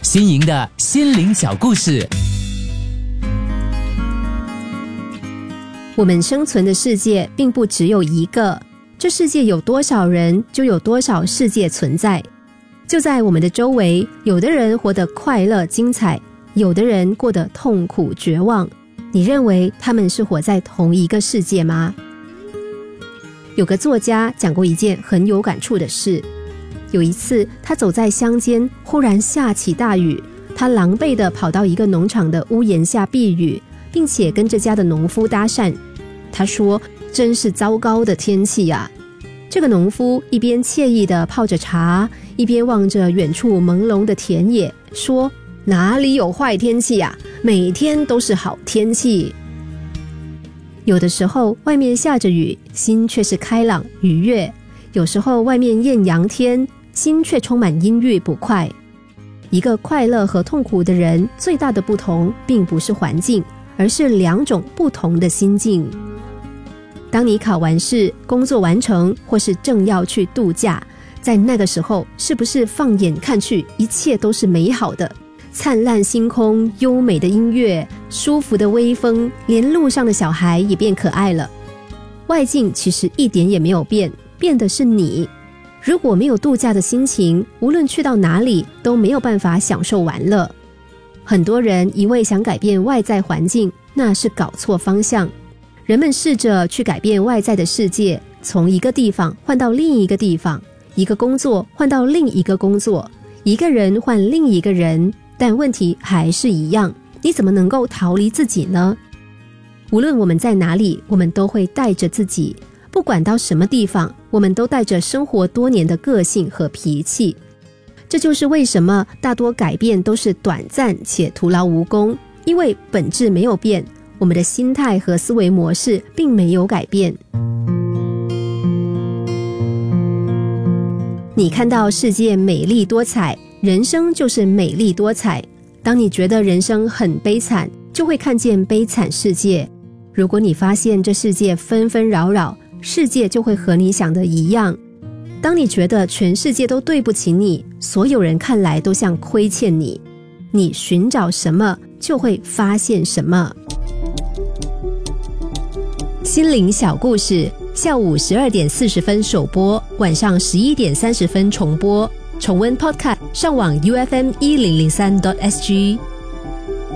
新颖的心灵小故事。 我们生存的世界并不只有一个，这世界有多少人，就有多少世界存在。就在我们的周围，有的人活得快乐精彩，有的人过得痛苦绝望。你认为他们是活在同一个世界吗？有个作家讲过一件很有感触的事。有一次，他走在乡间，忽然下起大雨，他狼狈地跑到一个农场的屋檐下避雨，并且跟这家的农夫搭讪。他说：真是糟糕的天气啊！这个农夫一边惬意地泡着茶，一边望着远处朦胧的田野，说：哪里有坏天气啊？每天都是好天气。有的时候外面下着雨，心却是开朗愉悦；有时候外面艳阳天，心却充满阴郁不快。一个快乐和痛苦的人，最大的不同并不是环境，而是两种不同的心境。当你考完试，工作完成，或是正要去度假，在那个时候，是不是放眼看去，一切都是美好的？灿烂星空，优美的音乐，舒服的微风，连路上的小孩也变可爱了。外境其实一点也没有变，变的是你。如果没有度假的心情，无论去到哪里都没有办法享受玩乐。很多人一味想改变外在环境，那是搞错方向。人们试着去改变外在的世界，从一个地方换到另一个地方，一个工作换到另一个工作，一个人换另一个人，但问题还是一样，你怎么能够逃离自己呢？无论我们在哪里，我们都会带着自己，不管到什么地方，我们都带着生活多年的个性和脾气。这就是为什么大多改变都是短暂且徒劳无功，因为本质没有变，我们的心态和思维模式并没有改变。你看到世界美丽多彩，人生就是美丽多彩。当你觉得人生很悲惨，就会看见悲惨世界。如果你发现这世界纷纷扰扰，世界就会和你想的一样。当你觉得全世界都对不起你，所有人看来都像亏欠你，你寻找什么，就会发现什么。心灵小故事，下午12点40分首播，晚上11点30分重播。重温 Podcast， 上网 UFM1003.SG。